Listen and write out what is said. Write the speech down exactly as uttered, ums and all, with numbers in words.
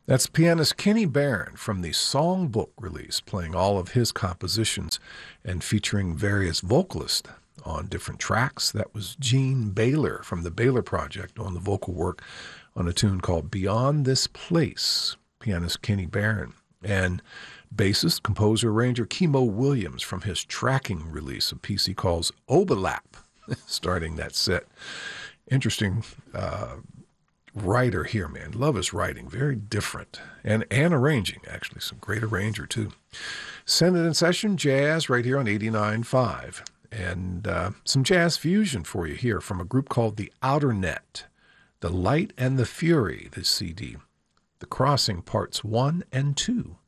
That's pianist Kenny Barron from the Songbook release, playing all of his compositions and featuring various vocalists on different tracks. That was Gene Baylor from the Baylor Project on the vocal work on a tune called Beyond This Place, pianist Kenny Barron. And bassist, composer, arranger Kimo Williams from his tracking release, a piece he calls Overlap, starting that set. Interesting uh, writer here, man. Love his writing. Very different. And, and arranging, actually. Some great arranger, too. Send It in Session, jazz, right here on eighty-nine point five. And uh, some jazz fusion for you here from a group called The Outer Net. The Light and the Fury, this C D. The Crossing Parts one and two.